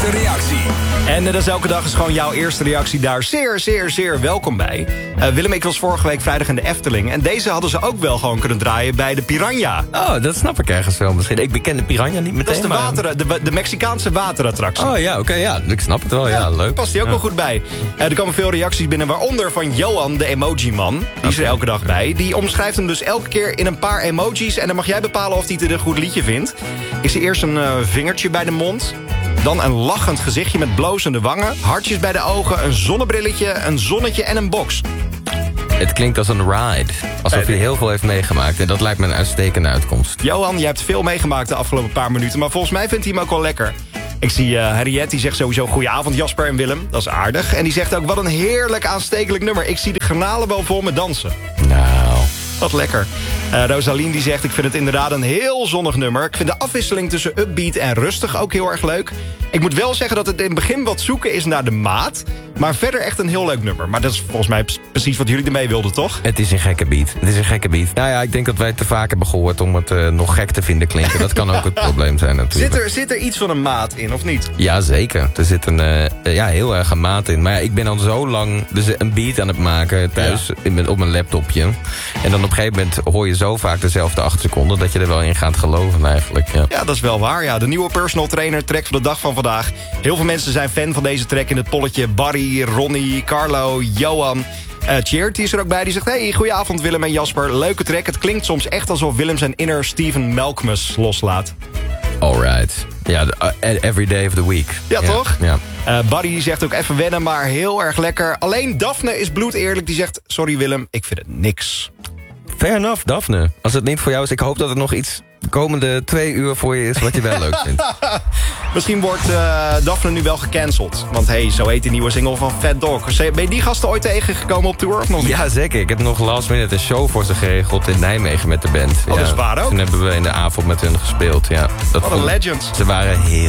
reactie. En dat is elke dag is gewoon jouw eerste reactie daar zeer welkom bij. Willem, ik was vorige week vrijdag in de Efteling. En deze hadden ze ook wel gewoon kunnen draaien bij de Piranha. Oh, dat snap ik ergens wel misschien. Ik beken de Piranha niet meteen. Dat is de Mexicaanse waterattractie. Oh ja, oké, ja, ik snap het wel. Ja, leuk. Past die ook wel goed bij. Er komen veel reacties binnen, waaronder van Johan, de emoji-man. Die is er elke dag bij. Die omschrijft hem dus elke keer in een paar emojis. En dan mag jij bepalen of hij het een goed liedje vindt. Ik zie eerst een vingertje bij de mond. Dan een lachend gezichtje met blozende wangen. Hartjes bij de ogen, een zonnebrilletje, een zonnetje en een box. Het klinkt als een ride. Alsof hij heel veel heeft meegemaakt. En dat lijkt me een uitstekende uitkomst. Johan, je hebt veel meegemaakt de afgelopen paar minuten. Maar volgens mij vindt hij hem ook wel lekker. Ik zie Harriet, die zegt sowieso goedenavond Jasper en Willem. Dat is aardig. En die zegt ook, wat een heerlijk aanstekelijk nummer. Ik zie de garnalen wel vol met dansen. Nou... Wat lekker. Rosalien die zegt, ik vind het inderdaad een heel zonnig nummer. Ik vind de afwisseling tussen upbeat en rustig ook heel erg leuk. Ik moet wel zeggen dat het in het begin wat zoeken is naar de maat. Maar verder echt een heel leuk nummer. Maar dat is volgens mij precies wat jullie ermee wilden, toch? Het is een gekke beat. Nou ja, ik denk dat wij het te vaak hebben gehoord om het nog gek te vinden klinken. Dat kan ook het probleem zijn natuurlijk. Zit er iets van een maat in, of niet? Ja, zeker. Er zit heel erg een maat in. Maar ja, ik ben al zo lang een beat aan het maken thuis op mijn laptopje. En dan op een gegeven moment hoor je zo vaak dezelfde 8 seconden... dat je er wel in gaat geloven eigenlijk. Ja, dat is wel waar. Ja. De nieuwe personal trainer track van de dag van vandaag. Heel veel mensen zijn fan van deze track in het polletje. Barry, Ronnie, Carlo, Johan... Charity is er ook bij, die zegt... Hey, goedenavond Willem en Jasper, leuke track. Het klinkt soms echt alsof Willem zijn inner Steven Malkmus loslaat. Alright. Ja, every day of the week. Ja, toch? Ja. Barry die zegt ook even wennen, maar heel erg lekker. Alleen Daphne is bloedeerlijk, die zegt... Sorry Willem, ik vind het niks. Fair enough, Daphne. Als het niet voor jou is, ik hoop dat het nog iets... de komende 2 uur voor je is wat je wel leuk vindt. Misschien wordt Daphne nu wel gecanceld. Want zo heet de nieuwe single van Fat Dog. Ben je die gasten ooit tegengekomen op tour of nog niet? Ja, zeker. Ik heb nog last minute een show voor ze geregeld in Nijmegen met de band. Oh, dat is waar ook. Toen hebben we in de avond met hun gespeeld. Ja, Wat een legend. Ze waren heel